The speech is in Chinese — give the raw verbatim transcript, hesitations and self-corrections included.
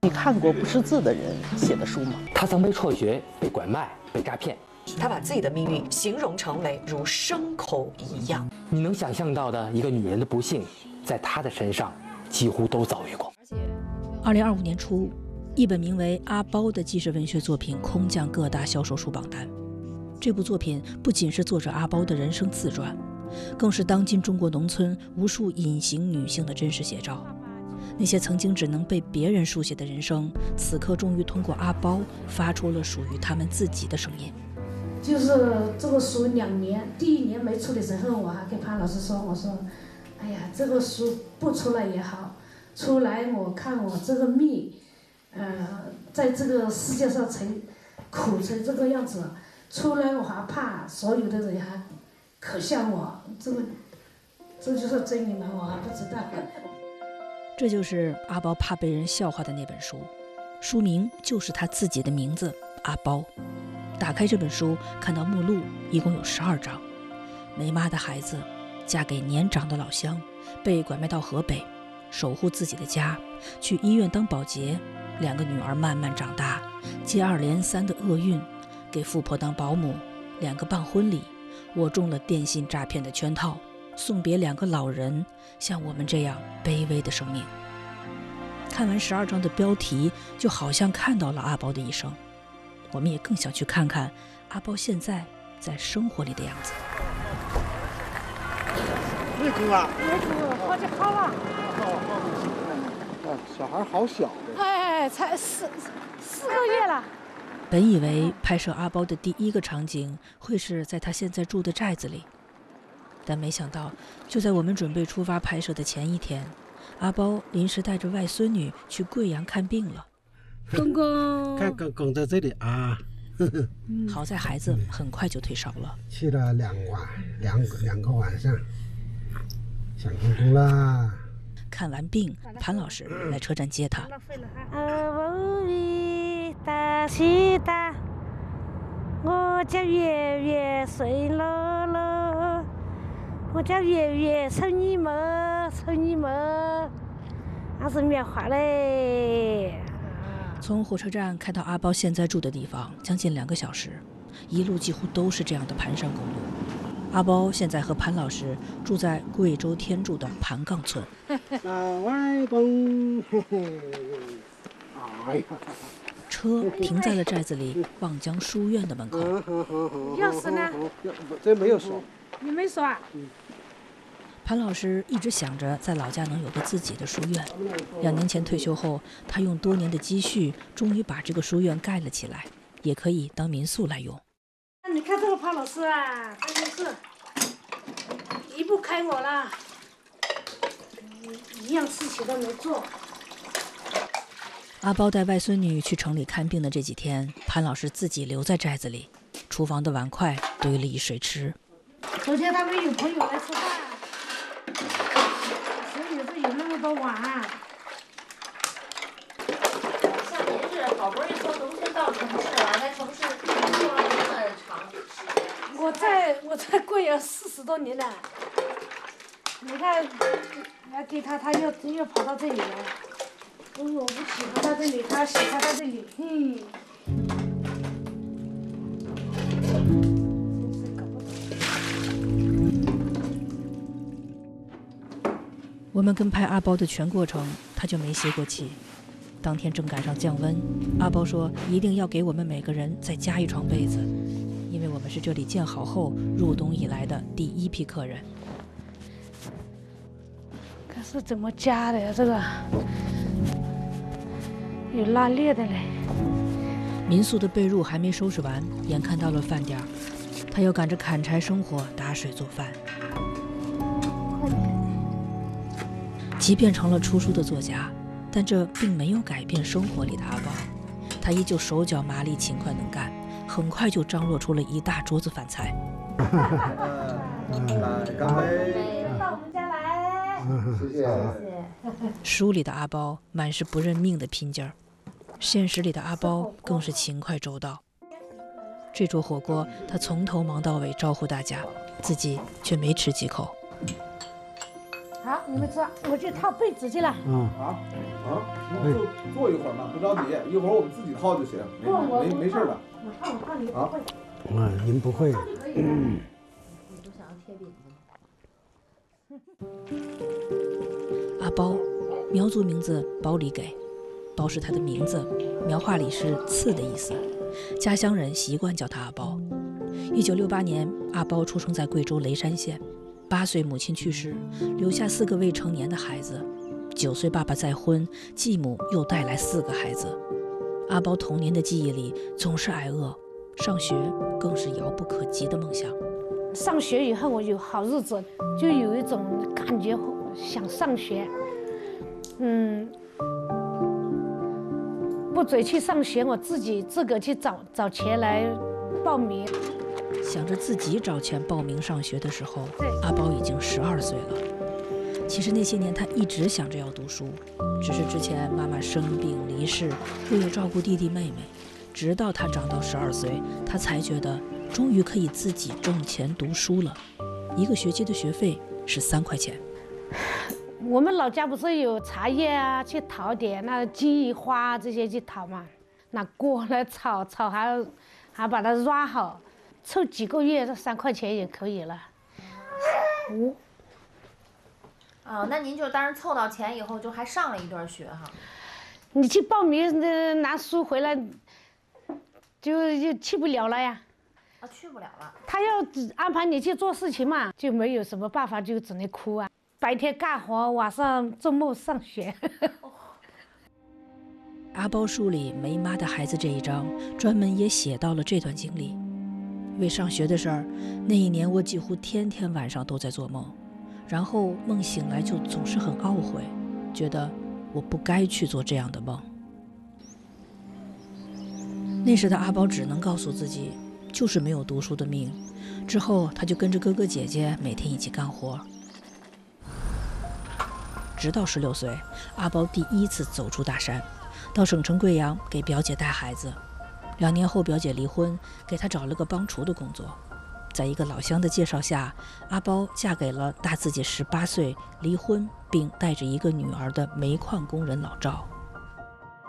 你看过不识字的人写的书吗？ 他曾被辍学、被拐卖、被诈骗。 他把自己的命运形容成为如牲口一样。 你能想象到的一个女人的不幸，在她的身上几乎都遭遇过。 二零二五年初，一本名为《阿包》的纪实文学作品空降各大销售书榜单。这部作品不仅是作者阿包的人生自传，更是当今中国农村无数隐形女性的真实写照。那些曾经只能被别人书写的人生，此刻终于通过阿包发出了属于他们自己的声音。 就是这个书两年，第一年没出的时候，我还跟潘老师说，我说，哎呀，这个书不出来也好，出来我看我这个命，呃，在这个世界上成苦成这个样子，出来我还怕所有的人还可笑我，这个这就是真理吗？我还不知道。 这就是阿包怕被人笑话的那本书，书名就是他自己的名字阿包。打开这本书，看到目录一共有十二章。没妈的孩子，嫁给年长的老乡，被拐卖到河北，守护自己的家，去医院当保洁，两个女儿慢慢长大，接二连三的厄运，给富婆当保姆，两个办婚礼，我中了电信诈骗的圈套，送别两个老人，像我们这样卑微的生命。看完十二章的标题，就好像看到了阿包的一生。我们也更想去看看阿包现在在生活里的样子。 没哭啊？ 没哭，好就好了。 啊，小孩好小的。 哎，才四四个月了。 本以为拍摄阿包的第一个场景会是在他现在住的寨子里，但没想到，就在我们准备出发拍摄的前一天，阿包临时带着外孙女去贵阳看病了。 公公， 看公公在这里啊。 好在孩子很快就退烧了， 去了两晚，两两个晚上，想公公啦。 看完病，潘老师来车站接他。 我叫月月睡了了，我叫月月瞅你么瞅你么，俺是棉花嘞。 从火车站开到阿包现在住的地方将近两个小时，一路几乎都是这样的盘山公路。阿包现在和潘老师住在贵州天柱的盘杠村。 老外公，嘿嘿，哎呀， 车停在了寨子里望江书院的门口。 钥匙呢？ 这没有锁。 你没锁啊？ 嗯。 潘老师一直想着在老家能有个自己的书院。两年前退休后，他用多年的积蓄，终于把这个书院盖了起来，也可以当民宿来用。 你看这个潘老师啊，他就是离不开我了，一样事情都没做。 阿包带外孙女去城里看病的这几天，潘老师自己留在寨子里，厨房的碗筷堆了一水池。 昨天他们有朋友来吃饭，所以这有那么多碗。 像您是好不容易从农村到城市了，在城市工作了这么长时间。 我在我在贵阳四十多年了，你看，来给他，他又又跑到这里来。我说我不喜欢他这里，他喜欢他这里，嗯。 我们跟拍阿包的全过程，他就没歇过气。当天正赶上降温，阿包说一定要给我们每个人再加一床被子，因为我们是这里建好后入冬以来的第一批客人。 看是怎么加的呀？这个有拉链的嘞。 民宿的被褥还没收拾完，眼看到了饭点儿，他要赶着砍柴生火、打水做饭。即便成了出书的作家，但这并没有改变生活里的阿包。他依旧手脚麻利、勤快能干，很快就张罗出了一大桌子饭菜。 来，干杯！ 到我们家来， 谢谢。 书里的阿包满是不认命的拼劲儿，现实里的阿包更是勤快周到。这桌火锅，他从头忙到尾招呼大家，自己却没吃几口。 好，你们坐，我去套被子去了。 嗯啊啊，那坐坐一会儿嘛，不着急，一会儿我们自己套就行，没没没事的。 我套我套你不会。 啊，您不会。 你不想要贴饼子吗？ 阿包，苗族名字包里给，包是他的名字，苗话里是刺的意思，家乡人习惯叫他阿包。一九六八年，阿包出生在贵州雷山县，八岁母亲去世，留下四个未成年的孩子。九岁爸爸再婚，继母又带来四个孩子。阿包童年的记忆里总是挨饿，上学更是遥不可及的梦想。 上学以后我有好日子，就有一种感觉想上学。嗯，不准去上学，我自己自个去找找钱来报名。 想着自己找钱报名上学的时候，阿包已经十二岁了。其实那些年他一直想着要读书，只是之前妈妈生病离世，又有照顾弟弟妹妹，直到他长到十二岁，他才觉得终于可以自己挣钱读书了。一个学期的学费是三块钱。 我们老家不是有茶叶啊，去淘点那鸡花这些去淘嘛，拿锅来炒，炒还还把它抓好，凑几个月这三块钱也可以了。 哦，哦，那您就当时凑到钱以后，就还上了一段学哈。 你去报名呃拿书回来，就就去不了了呀。 啊，去不了了。 他要安排你去做事情嘛，就没有什么办法，就只能哭啊。白天干活，晚上周末上学。 阿包书里没妈的孩子这一章，专门也写到了这段经历。为上学的事儿，那一年我几乎天天晚上都在做梦，然后梦醒来就总是很懊悔，觉得我不该去做这样的梦。那时的阿包只能告诉自己，就是没有读书的命。之后他就跟着哥哥姐姐每天一起干活。直到十六岁，阿包第一次走出大山，到省城贵阳给表姐带孩子。两年后，表姐离婚，给他找了个帮厨的工作。在一个老乡的介绍下，阿包嫁给了大自己十八岁、离婚并带着一个女儿的煤矿工人老赵。